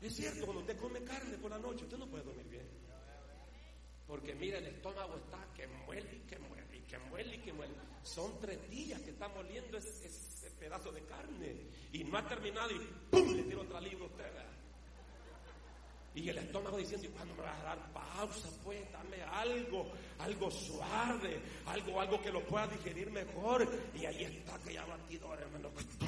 Es cierto, cuando usted come carne por la noche, usted no puede dormir bien. Porque mira, el estómago está que muele y que muele y que muele y que muele. Son 3 días que está moliendo ese pedazo de carne. Y no ha terminado y ¡pum! Le tira otra libra a usted, ¿verdad? Y el estómago diciendo, ¿y cuándo me vas a dar pausa? Pues dame algo suave, algo que lo pueda digerir mejor. Y ahí está aquella batidora, hermano.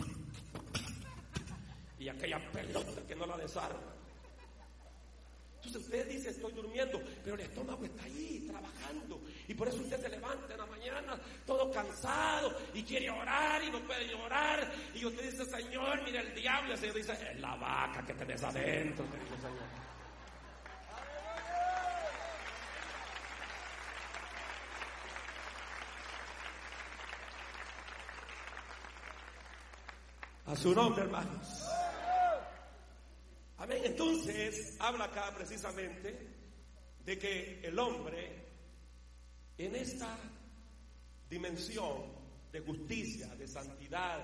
Y aquella pelota que no la desarma. Entonces usted dice, estoy durmiendo, pero el estómago está ahí trabajando. Y por eso usted se levanta en la mañana todo cansado y quiere orar y no puede orar. Y usted dice, Señor, mira el diablo. Y el Señor dice, es la vaca que tenés adentro, te dice el Señor. A su nombre, hermanos. Amén. Entonces, habla acá precisamente de que el hombre, en esta dimensión de justicia, de santidad,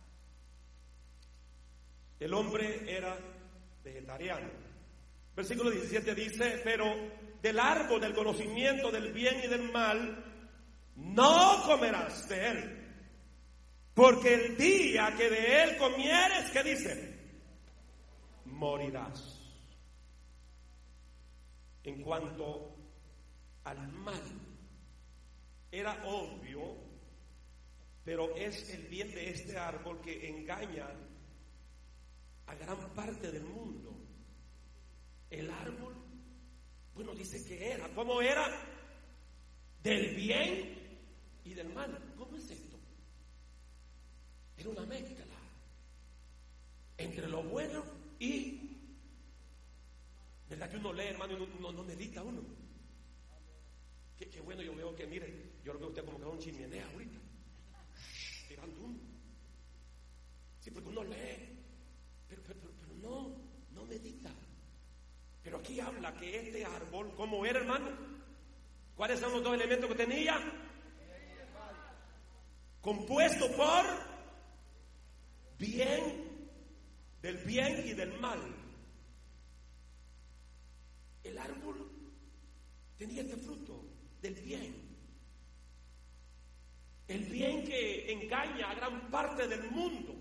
el hombre era vegetariano. Versículo 17 dice, pero del árbol del conocimiento del bien y del mal no comerás de él. Porque el día que de él comieres, ¿qué dice? Morirás. En cuanto al mal, era obvio, pero es el bien de este árbol que engaña a gran parte del mundo. El árbol, bueno, dice que era, ¿cómo era? Del bien y del mal. ¿Cómo es esto? Era una mezcla entre lo bueno y, ¿verdad que uno lee, hermano, y no medita uno? Qué bueno, yo veo que, mire, yo lo veo a usted como que va un chimenea ahorita, tirando humo. Sí, porque uno lee, pero no medita. Pero aquí habla que este árbol, ¿cómo era, hermano? ¿Cuáles son los 2 elementos que tenía? Compuesto por bien, del bien y del mal. El árbol tenía este fruto del bien. El bien que engaña a gran parte del mundo.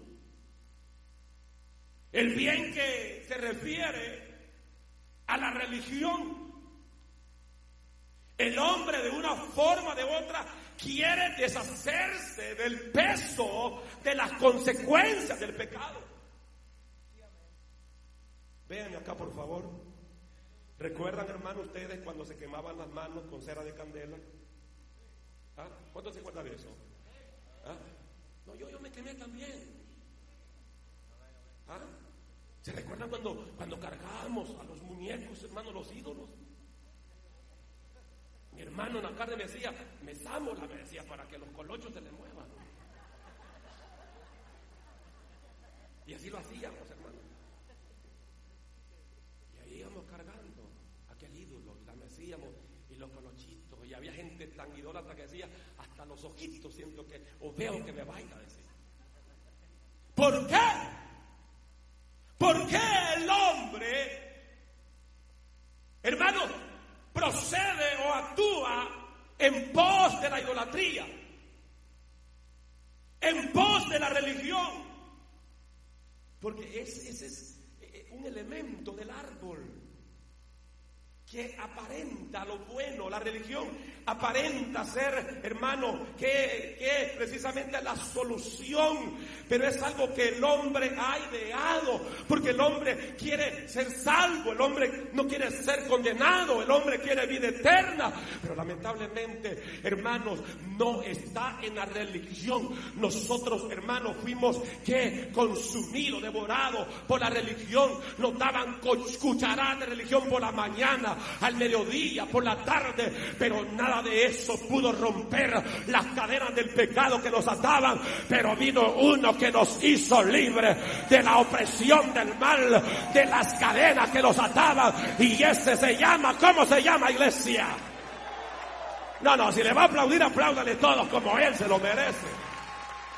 El bien que se refiere a la religión. El hombre, de una forma o de otra, quiere deshacerse del peso de las consecuencias del pecado. Véanme acá, por favor. ¿Recuerdan, hermano, ustedes cuando se quemaban las manos con cera de candela? ¿Ah? ¿Cuántos se acuerdan de eso? ¿Ah? No, yo me quemé también. ¿Ah? ¿Se recuerdan cuando cargábamos a los muñecos, hermano, los ídolos? Mi hermano en la carne me decía, mesámosla, me decía, para que los colochos se le muevan. Y así lo hacíamos, hermano. Y ahí íbamos cargando aquel ídolo, y la mesíamos, y los colochitos. Y había gente tan idólatra que decía, hasta los ojitos siento que, o veo que me baila, decía. ¿Por qué? ¿Por qué el hombre, hermano, procede o actúa en pos de la idolatría, en pos de la religión? Porque ese es un elemento del árbol que aparenta lo bueno. La religión aparenta ser, hermano, que es precisamente la solución, pero es algo que el hombre ha ideado, porque el hombre quiere ser salvo, el hombre no quiere ser condenado, el hombre quiere vida eterna, pero lamentablemente, hermanos, no está en la religión. Nosotros, hermanos, fuimos consumidos, devorados por la religión. Nos daban cucharadas de religión por la mañana, al mediodía, por la tarde, pero nada de eso pudo romper las cadenas del pecado que nos ataban. Pero vino uno que nos hizo libres de la opresión del mal, de las cadenas que nos ataban, y ese se llama, ¿cómo se llama, iglesia? No, si le va a aplaudir, apláudale todos como él se lo merece.